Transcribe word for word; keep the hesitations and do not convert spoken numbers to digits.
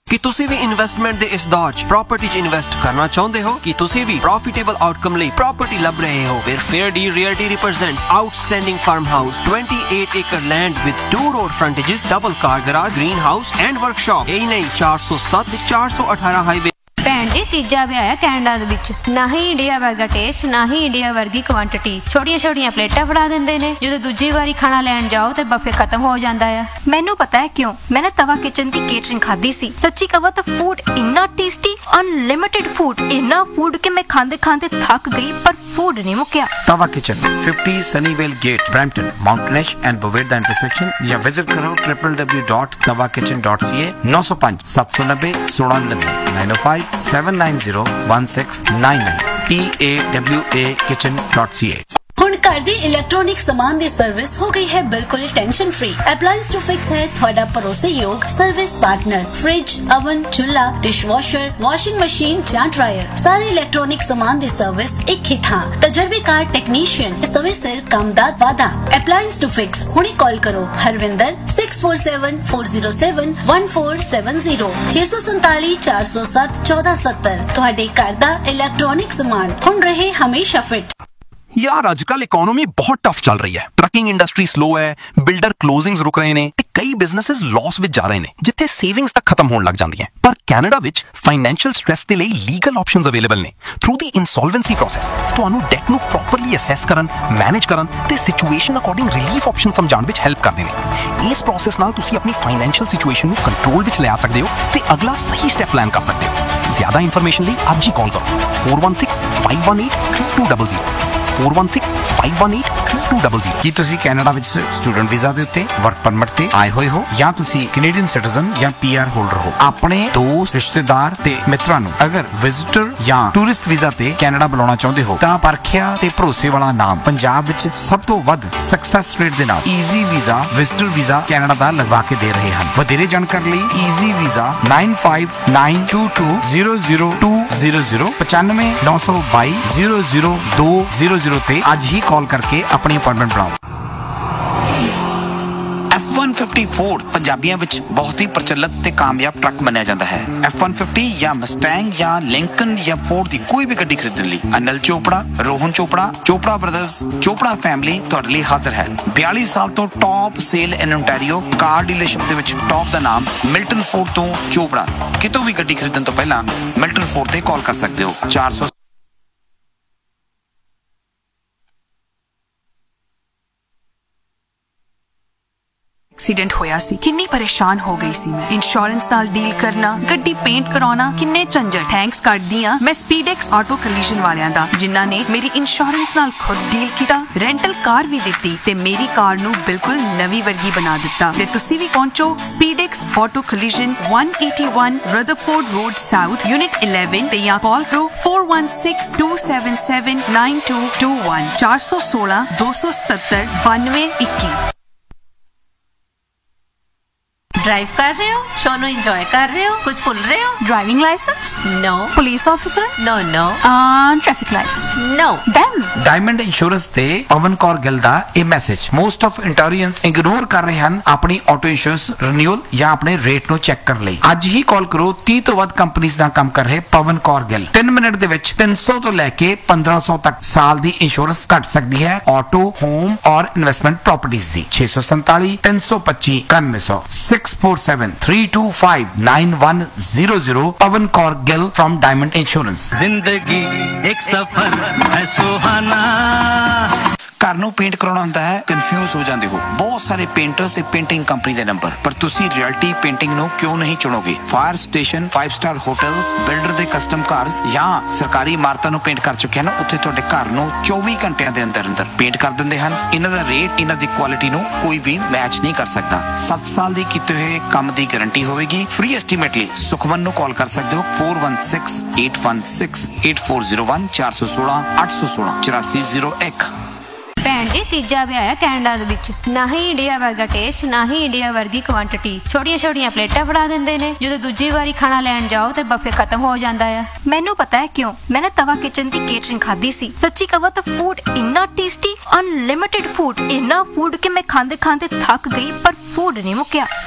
ਕਿ ਤੁਸੀਂ ਵੀ ਇਨਵੈਸਟਮੈਂਟ ਦੇ ਇਸ ਦੌਰ 'ਚ ਪ੍ਰਾਪਰਟੀ 'ਚ ਇਨਵੈਸਟ ਕਰਨਾ ਚਾਹੁੰਦੇ ਹੋ ਕਿ ਤੁਸੀਂ ਵੀ ਪ੍ਰੋਫਿਟੇਬਲ ਆਊਟਕਮ ਲਈ ਪ੍ਰਾਪਰਟੀ ਲੱਭ ਰਹੇ ਹੋ ਫਿਰ fair deal realty ਰਿਪਰੈਜ਼ੈਂਟਸ outstanding farm house twenty-eight acre land with two road frontages double car garage greenhouse and workshop ਇਹੀ ਨਹੀਂ four oh seven four eighteen highway ਭੈਣ ਜੀ ਤੀਜਾ ਵਿਆਹ ਹੈ ਕੈਨੇਡਾ ਦੇ ਵਿੱਚ ਨਾ ਹੀ ਇੰਡੀਆ ਵਰਗਾ ਟੇਸਟ ਨਾ ਹੀ ਇੰਡੀਆ ਵਰਗੀ ਕੁਆਂਟੀਟੀ ਛੋਟੀਆਂ ਛੋਟੀਆਂ ਪਲੇਟਾਂ ਫੜਾ ਦਿੰਦੇ ਨੇ ਜਦੋਂ ਦੂਜੀ ਵਾਰੀ ਖਾਣਾ ਲੈਣ ਜਾਓ ਤੇ ਬਫੇ ਖਤਮ ਹੋ ਜਾਂਦਾ ਆ ਮੈਨੂੰ ਪਤਾ ਹੈ ਕਿਉਂ मैंने तवा किचन की केटरिंग खाधी सी सच्ची कहा तो फूड इन्ना टेस्टी अनलिमिटेड फूड इन्ना फूड कि मैं खांदे खांदे थक गई पर फूड नहीं मुक्या तवा kitchen fifty Sunnyvale Gate Brampton Mountain Ash and Boveda the intersection या विजिट करो w w w dot tawa kitchen dot c a nine oh five seven nine zero one six nine nine nine oh five seven nine zero one six nine nine t a w a kitchen dot c a ਹੁਣ ਘਰ ਦੇ electronic ਸਮਾਨ ਦੀ service ਹੋ ਗਈ ਹੈ ਬਿਲਕੁਲ tension free ਅਪਲਾਈਅੰਸ to fix ਹੈ ਤੁਹਾਡਾ ਭਰੋਸੇਯੋਗ ਸਰਵਿਸ ਪਾਰਟਨਰ ਫ੍ਰਿਜ ਓਵਨ ਚੁੱਲ੍ਹਾ ਡਿਸ਼ਵਾਸ਼ਰ ਵਾਸ਼ਿੰਗ ਮਸ਼ੀਨ ਜਾਂ ਡਰਾਇਰ ਸਾਰੇ ਇਲੈਕਟ੍ਰੋਨਿਕ ਸਮਾਨ ਦੀ ਸਰਵਿਸ ਇੱਕ ਹੀ ਥਾਂ ਤਜਰਬੇਕਾਰ ਟੈਕਨੀਸ਼ੀਅਨ ਸਮੇਂ ਸਿਰ ਕੰਮ ਦਾ ਵਾਅਦਾ ਅਪਲਾਈਅੰਸ ਟੂ ਫਿਕਸ ਹੁਣੇ ਕਾਲ ਕਰੋ Harvinder six four seven four zero seven one four seven zero six seven seven four oh seven one four seven zero ਤੁਹਾਡੇ ਘਰ ਦਾ ਇਲੈਕਟ੍ਰੋਨਿਕ ਸਮਾਨ ਹੁਣ ਰਹੇ ਹਮੇਸ਼ਾ ਫਿੱਟ यार आजकल इकोनॉमी बहुत टफ चल रही है ट्रकिंग इंडस्ट्री स्लो है बिल्डर क्लोजिंग्स रुक रहे ने ते कई बिजनेसेस लॉस विच जा रहे ने जिथे सेविंग्स तक खत्म होने लग जांदियां पर कनाडा विच फाइनेंशियल स्ट्रेस दे लई लीगल ऑप्शंस अवेलेबल ने थ्रू दी इंसॉल्वेंसी प्रोसेस तुहानू डेट नू प्रॉपरली असैस करन मैनेज करन ते situation according relief option समझाण which help करदे ने इस प्रोसेस नाल तुसी अपनी फाइनेंशियल सिचुएशन नू कंट्रोल विच ले आ सकदे हो ते अगला सही स्टेप प्लान कर सकदे हो ज्यादा इंफॉर्मेशन लई आज ही कॉल करो four one six five one eight three two zero zero four one six five one eight three two zero zero ਕੀ ਤੁਸੀਂ ਕੈਨੇਡਾ ਵਿੱਚ ਸਟੂਡੈਂਟ ਵੀਜ਼ਾ ਦੇ ਉੱਤੇ ਵਰਕ ਪਰਮਿਟ ਤੇ ਆਏ ਹੋਏ ਹੋ ਜਾਂ ਤੁਸੀਂ ਕੈਨੇਡੀਅਨ ਸਿਟੀਜ਼ਨ ਜਾਂ ਪੀ ਆਰ ਹੋਲਡਰ ਹੋ ਆਪਣੇ ਦੋਸਤ ਰਿਸ਼ਤੇਦਾਰ ਤੇ ਮਿੱਤਰਾਂ ਨੂੰ ਅਗਰ ਵਿਜ਼ਿਟਰ ਜਾਂ ਟੂਰਿਸਟ ਵੀਜ਼ਾ ਤੇ ਕੈਨੇਡਾ ਬੁਲਾਉਣਾ ਚਾਹੁੰਦੇ ਹੋ ਤਾਂ ਪਰਖਿਆ ਤੇ ਭਰੋਸੇ ਵਾਲਾ ਨਾਮ ਪੰਜਾਬ ਵਿੱਚ ਸਭ ਤੋਂ ਵੱਧ ਸਕਸੈਸ ਰੇਟ ਦੇ ਨਾਲ easy visa visitor visa Canada ਦਾ ਲਗਵਾ ਕੇ ਦੇ ਰਹੇ ਹਨ ਵਧੇਰੇ ਜਾਣਕਾਰੀ ਲਈ easy visa nine five nine two two zero zero two zero zero ਪਚਾਨਵੇਂ ਨੌ ਸੌ ਬਾਈ zero zero two zero zero ਤੇ ਅੱਜ ਹੀ ਕਾਲ ਕਰਕੇ ਆਪਣੀ ਅਪਾਇੰਟਮੈਂਟ ਬਣਾਓ F one fifty Ford ਪੰਜਾਬੀਆਂ ਵਿੱਚ ਬਹੁਤ ਹੀ ਪ੍ਰਚਲਿਤ ਤੇ ਕਾਮਯਾਬ ਟਰੱਕ ਮੰਨਿਆ ਜਾਂਦਾ ਹੈ F one fifty ਜਾਂ ਮਸਟੈਂਗ ਜਾਂ ਲਿੰਕਨ ਜਾਂ ਫੋਰਡ ਦੀ ਕੋਈ ਵੀ ਗੱਡੀ ਖਰੀਦਣ ਲਈ ਅਨਿਲ ਚੋਪੜਾ ਰੋਹਨ ਚੋਪੜਾ ਚੋਪੜਾ ਬ੍ਰਦਰਜ਼ ਚੋਪੜਾ ਫੈਮਿਲੀ ਤੁਹਾਡੇ ਲਈ ਹਾਜ਼ਰ ਹੈ ਬयालीस ਸਾਲ ਤੋਂ ਟੌਪ ਸੇਲ ਇਨ ਓਨਟਾਰੀਓ ਕਾਰ ਡੀਲਰਸ਼ਿਪ ਦੇ ਵਿੱਚ ਟੌਪ ਦਾ ਨਾਮ ਮਿਲਟਨ ਫੋਰਡ ਤੋਂ ਚੋਪੜਾ ਕਿਤੋਂ ਵੀ ਗੱਡੀ ਖਰੀਦਣ ਤੋਂ ਪਹਿਲਾਂ ਮਿਲਟਨ ਫੋਰਡ ਤੇ ਕਾਲ ਕਰ ਸਕਦੇ ਹੋ four oh एक्सीडेंट होया सी किन्नी परेशान हो गई सी मैं इंश्योरेंस नाल डील करना गड्डी पेंट कराना किन्ने झंझट थैंक्स करदी हां मैं स्पीडेक्स ऑटो कलीजन वालियां दा जिन्हां ने मेरी इंश्योरेंस नाल खुद डील कीता रेंटल कार भी दित्ती ते मेरी कार नू बिल्कुल नवी वर्गी बना दित्ता ते तुसी भी पहुंचो स्पीडेक्स auto कलीजन one eighty-one Rutherford Road South Unit eleven ते या कॉल करो four one six two seven seven nine two two one four one six two seven seven ninety twenty-one drive कर रहे हो शो नो एंजॉय कर रहे हो कुछ भूल रहे हो driving licence no police officer no no traffic lights no then diamond insurance ਤੇ ਪਵਨ ਕੌਰ ਗਿੱਲ ਦਾ ਇਹ ਮੈਸੇਜ ਮੋਸਟ ਆਫ ਇੰਟੋਰੀਅੰਸ ਇਗਨੋਰ ਕਰ ਰਹੇ ਹਨ ਆਪਣੀ ਆਟੋ ਇੰਸ਼ੋਰੈਂਸ ਰੀਨਿਊਅਲ ਜਾਂ ਆਪਣੇ ਰੇਟ ਨੂੰ ਚੈੱਕ ਕਰਨ ਲਈ ਅੱਜ ਹੀ ਕਾਲ ਕਰੋ thirty ਤੋਂ ਵੱਧ ਕੰਪਨੀਆਂ ਨਾਲ ਕੰਮ ਕਰ ਰਹੇ ਪਵਨ ਕੌਰ ਗਿੱਲ ਤਿੰਨ ਮਿੰਟ ਦੇ ਵਿੱਚ ਤਿੰਨ ਸੌ ਤੋਂ ਲੈ ਕੇ ਪੰਦਰਾਂ ਸੌ ਤੱਕ ਸਾਲ ਦੀ ਇੰਸ਼ੋਰੈਂਸ ਘੱਟ ਸਕਦੀ ਹੈ ਆਟੋ ਹੋਮ ਔਰ investment ਪ੍ਰਾਪਰਟੀਆਂ the six seven seven three two two five nine zero zero six four seven three two five nine one zero zero Pawan Kaur Gill from diamond insurance जिंदगी एक सफर है सुहाना ਘਰ ਨੂੰ ਪੇਂਟ ਕਰਾਉਣਾ ਹੁੰਦਾ ਹੈ ਕਨਫਿਊਜ਼ ਹੋ ਜਾਂਦੇ ਹੋ ਬਹੁਤ ਸਾਰੇ ਪੇਂਟਰਸ ਤੇ ਪੇਂਟਿੰਗ ਕੰਪਨੀ ਦੇ ਨੰਬਰ ਪਰ ਤੁਸੀਂ ਰਿਐਲਿਟੀ ਪੇਂਟਿੰਗ ਨੂੰ ਕਿਉਂ ਨਹੀਂ ਚੁਣੋਗੇ fire station five star hotels builder ਦੇ ਕਸਟਮ ਕਾਰਸ ਜਾਂ ਸਰਕਾਰੀ ਇਮਾਰਤਾਂ ਨੂੰ ਪੇਂਟ ਕਰ ਚੁੱਕੇ ਹਨ ਉੱਥੇ ਤੁਹਾਡੇ ਘਰ ਨੂੰ ਚੌਵੀ ਘੰਟਿਆਂ ਦੇ ਅੰਦਰ ਅੰਦਰ ਪੇਂਟ ਕਰ ਦਿੰਦੇ ਹਨ ਇਹਨਾਂ ਦਾ ਰੇਟ ਇਹਨਾਂ ਦੀ ਕੁਆਲਿਟੀ ਨੂੰ ਕੋਈ ਵੀ ਮੈਚ ਨਹੀਂ ਕਰ ਸਕਦਾ ਸੱਤ ਸਾਲ ਦੀ ਕੀਤੇ ਹੋਏ ਕੰਮ ਦੀ ਗਾਰੰਟੀ ਹੋਵੇਗੀ ਫ੍ਰੀ ਐਸਟੀਮੇਟ ਲਈ ਸੁਖਮਨ ਨੂੰ ਕਾਲ ਕਰ ਸਕਦੇ ਹੋ four one six eight one six eight four zero one four one six eight one six four eight zero one ਭੈਣ ਜੀ ਤੀਜਾ ਵਿਆਹ ਹੈ ਕੈਨੇਡਾ ਦੇ ਵਿੱਚ ਨਾ ਹੀ ਇੰਡੀਆ ਵਰਗਾ ਟੇਸਟ ਨਾ ਹੀ ਇੰਡੀਆ ਵਰਗੀ ਕੁਆਂਟੀਟੀ ਛੋਟੀਆਂ ਛੋਟੀਆਂ ਪਲੇਟਾਂ ਫੜਾ ਦਿੰਦੇ ਨੇ ਜਦੋਂ ਦੂਜੀ ਵਾਰੀ ਖਾਣਾ ਲੈਣ ਜਾਓ ਤੇ ਬਫੇ ਖਤਮ ਹੋ ਜਾਂਦਾ ਆ ਮੈਨੂੰ ਪਤਾ ਹੈ ਕਿਉਂ मैंने तवा किचन की केटरिंग खाधी सी सच्ची कहा तो फूड इन्ना टेस्टी अनलिमिटेड फूड इन्ना फूड कि मैं खांदे खांदे थक गई पर फूड नहीं मुक्या